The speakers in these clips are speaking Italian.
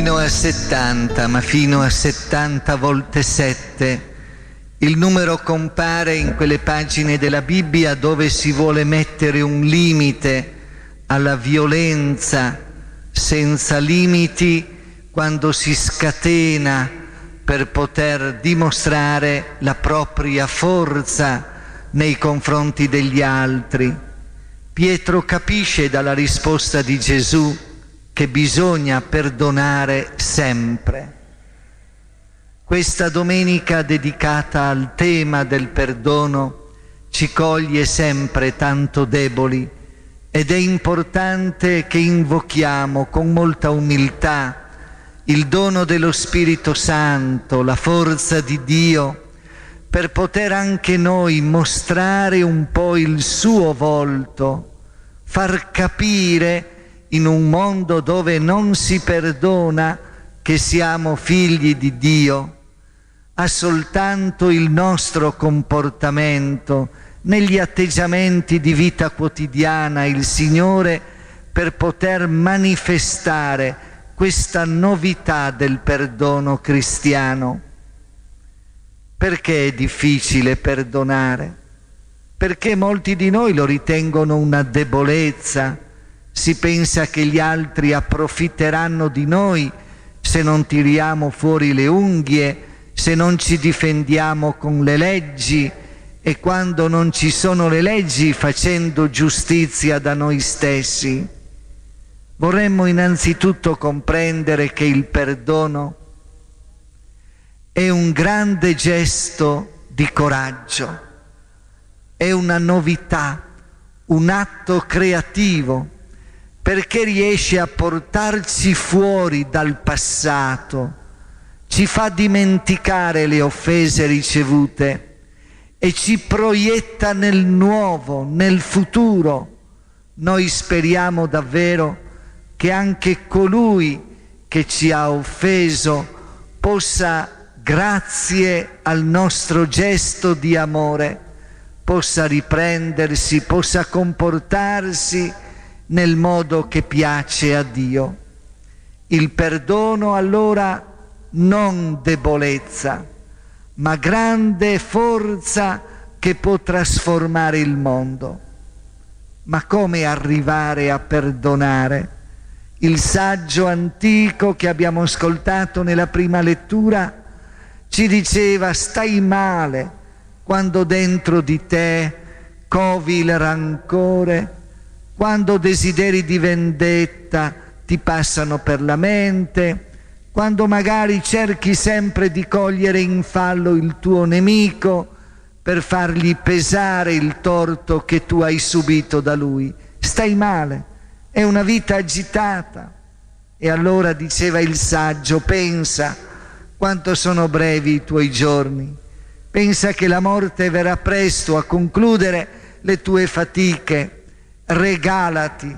fino a 70, ma fino a 70 volte 7. Il numero compare in quelle pagine della Bibbia dove si vuole mettere un limite alla violenza senza limiti, quando si scatena per poter dimostrare la propria forza nei confronti degli altri. Pietro capisce dalla risposta di Gesù che bisogna perdonare sempre. Questa domenica dedicata al tema del perdono ci coglie sempre tanto deboli ed è importante che invochiamo con molta umiltà il dono dello Spirito Santo, la forza di Dio, per poter anche noi mostrare un po' il suo volto, far capire in un mondo dove non si perdona che siamo figli di Dio. Ha soltanto il nostro comportamento, negli atteggiamenti di vita quotidiana, il Signore per poter manifestare questa novità del perdono cristiano. Perché è difficile perdonare? Perché molti di noi lo ritengono una debolezza. Si pensa che gli altri approfitteranno di noi se non tiriamo fuori le unghie, se non ci difendiamo con le leggi e quando non ci sono le leggi facendo giustizia da noi stessi. Vorremmo innanzitutto comprendere che il perdono è un grande gesto di coraggio, è una novità, un atto creativo, perché riesce a portarci fuori dal passato, ci fa dimenticare le offese ricevute e ci proietta nel nuovo, nel futuro. Noi speriamo davvero che anche colui che ci ha offeso possa, grazie al nostro gesto di amore, possa riprendersi, possa comportarsi nel modo che piace a Dio. Il perdono allora non debolezza, ma grande forza che può trasformare il mondo. Ma come arrivare a perdonare? Il saggio antico che abbiamo ascoltato nella prima lettura ci diceva: stai male quando dentro di te covi il rancore, quando desideri di vendetta ti passano per la mente, quando magari cerchi sempre di cogliere in fallo il tuo nemico per fargli pesare il torto che tu hai subito da lui. Stai male, è una vita agitata. E allora diceva il saggio: pensa quanto sono brevi i tuoi giorni, pensa che la morte verrà presto a concludere le tue fatiche, regalati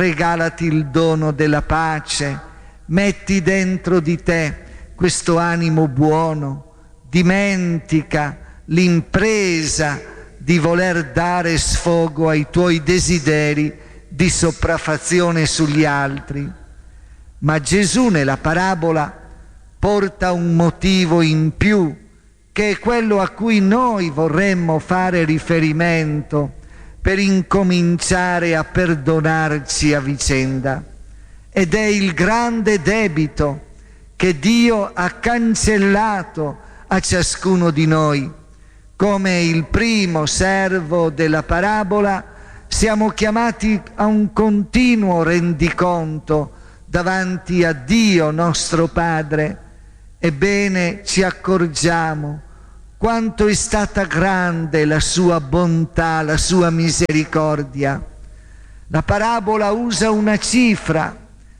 il dono della pace, metti dentro di te questo animo buono, dimentica l'impresa di voler dare sfogo ai tuoi desideri di sopraffazione sugli altri. Ma Gesù nella parabola porta un motivo in più, che è quello a cui noi vorremmo fare riferimento per incominciare a perdonarci a vicenda. Ed è il grande debito che Dio ha cancellato a ciascuno di noi. Come il primo servo della parabola, siamo chiamati a un continuo rendiconto davanti a Dio nostro Padre. Ebbene, ci accorgiamo quanto è stata grande la sua bontà, la sua misericordia. La parabola usa una cifra,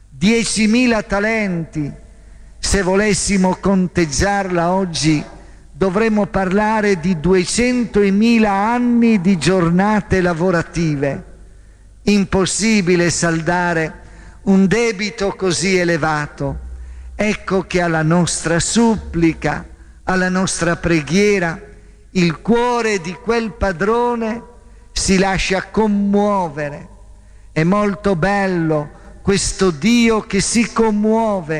10.000 talenti. Se volessimo conteggiarla oggi, dovremmo parlare di 200.000 anni di giornate lavorative. Impossibile saldare un debito così elevato. Ecco che alla nostra supplica, alla nostra preghiera, il cuore di quel padrone si lascia commuovere. È molto bello questo Dio che si commuove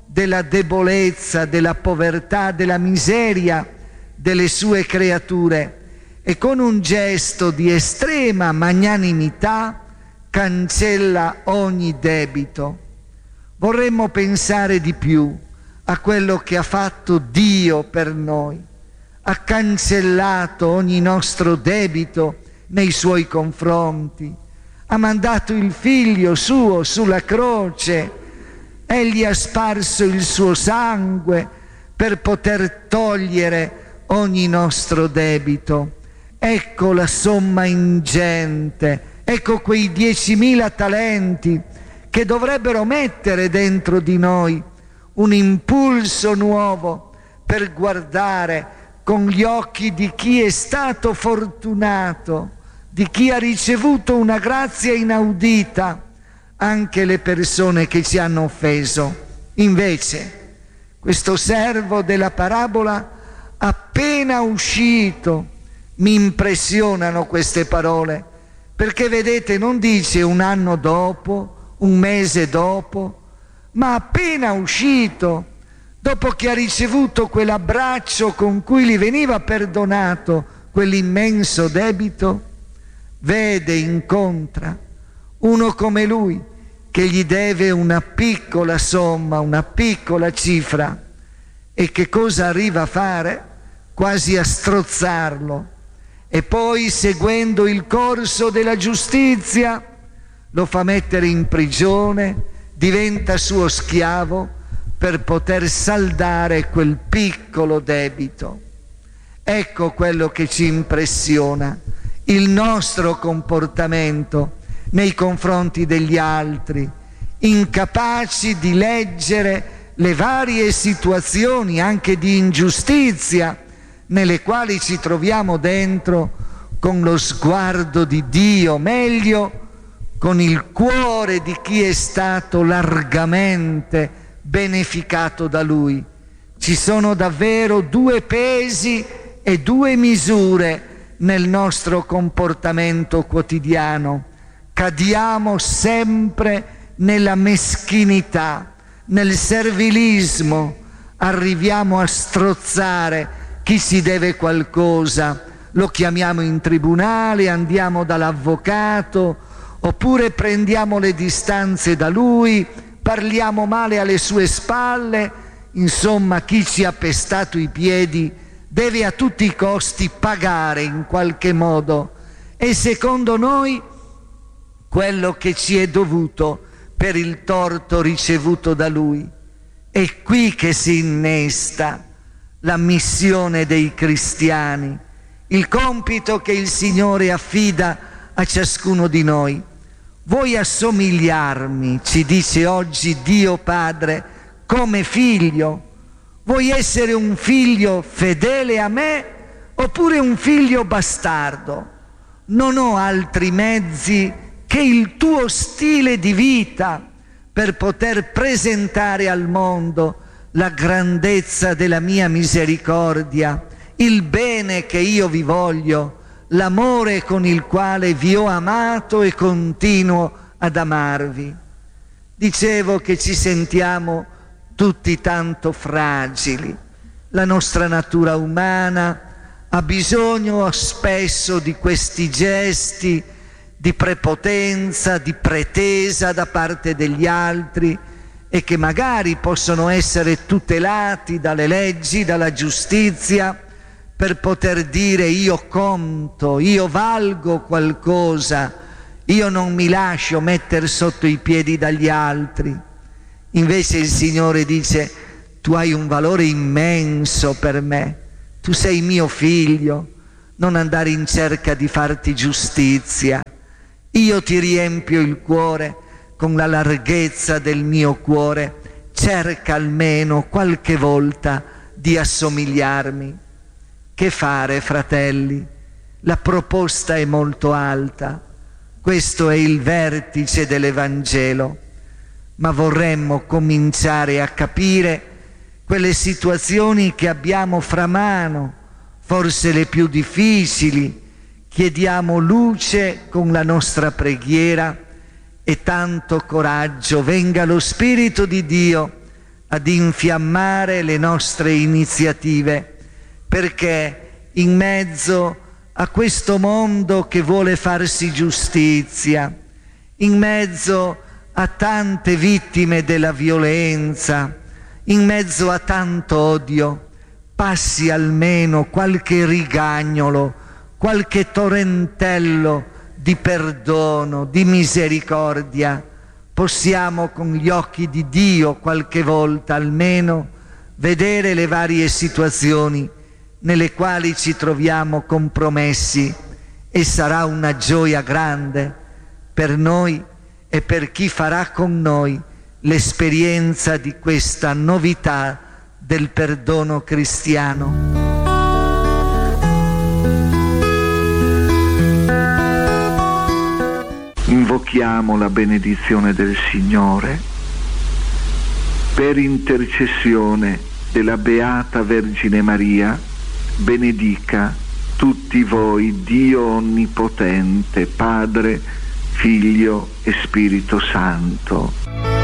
della debolezza, della povertà, della miseria delle sue creature e con un gesto di estrema magnanimità cancella ogni debito. Vorremmo pensare di più a quello che ha fatto Dio per noi. Ha cancellato ogni nostro debito nei suoi confronti. Ha mandato il Figlio suo sulla croce. Egli ha sparso il suo sangue per poter togliere ogni nostro debito. Ecco la somma ingente, ecco quei 10.000 talenti che dovrebbero mettere dentro di noi un impulso nuovo per guardare con gli occhi di chi è stato fortunato, di chi ha ricevuto una grazia inaudita, anche le persone che ci hanno offeso. Invece, questo servo della parabola, appena uscito, mi impressionano queste parole, perché vedete, non dice un anno dopo, un mese dopo, ma appena uscito, dopo che ha ricevuto quell'abbraccio con cui gli veniva perdonato quell'immenso debito, vede, incontra uno come lui che gli deve una piccola somma, una piccola cifra, e che cosa arriva a fare? Quasi a strozzarlo, e poi, seguendo il corso della giustizia, lo fa mettere in prigione, diventa suo schiavo per poter saldare quel piccolo debito. Ecco quello che ci impressiona, il nostro comportamento nei confronti degli altri, incapaci di leggere le varie situazioni anche di ingiustizia nelle quali ci troviamo dentro con lo sguardo di Dio, meglio con il cuore di chi è stato largamente beneficato da Lui. Ci sono davvero due pesi e due misure nel nostro comportamento quotidiano. Cadiamo sempre nella meschinità, nel servilismo, arriviamo a strozzare chi si deve qualcosa, lo chiamiamo in tribunale, andiamo dall'avvocato, oppure prendiamo le distanze da lui, parliamo male alle sue spalle. Insomma, chi ci ha pestato i piedi deve a tutti i costi pagare in qualche modo, e secondo noi quello che ci è dovuto per il torto ricevuto da lui. È qui che si innesta la missione dei cristiani, il compito che il Signore affida a ciascuno di noi. Vuoi assomigliarmi, ci dice oggi Dio Padre, come figlio? Vuoi essere un figlio fedele a me oppure un figlio bastardo? Non ho altri mezzi che il tuo stile di vita per poter presentare al mondo la grandezza della mia misericordia, il bene che io vi voglio, l'amore con il quale vi ho amato e continuo ad amarvi. Dicevo che ci sentiamo tutti tanto fragili. La nostra natura umana ha bisogno spesso di questi gesti di prepotenza, di pretesa da parte degli altri, e che magari possono essere tutelati dalle leggi, dalla giustizia, per poter dire io conto, io valgo qualcosa, io non mi lascio mettere sotto i piedi dagli altri. Invece il Signore dice: tu hai un valore immenso per me, tu sei mio figlio, non andare in cerca di farti giustizia. Io ti riempio il cuore con la larghezza del mio cuore, cerca almeno qualche volta di assomigliarmi. Che fare, fratelli? La proposta è molto alta, questo è il vertice dell'Evangelo, ma vorremmo cominciare a capire quelle situazioni che abbiamo fra mano, forse le più difficili. Chiediamo luce con la nostra preghiera e tanto coraggio. Venga lo Spirito di Dio ad infiammare le nostre iniziative, perché in mezzo a questo mondo che vuole farsi giustizia, in mezzo a tante vittime della violenza, in mezzo a tanto odio, passi almeno qualche rigagnolo, qualche torrentello di perdono, di misericordia. Possiamo con gli occhi di Dio qualche volta almeno vedere le varie situazioni nelle quali ci troviamo compromessi, e sarà una gioia grande per noi e per chi farà con noi l'esperienza di questa novità del perdono cristiano. Invochiamo la benedizione del Signore. Per intercessione della Beata Vergine Maria, benedica tutti voi Dio Onnipotente, Padre, Figlio e Spirito Santo.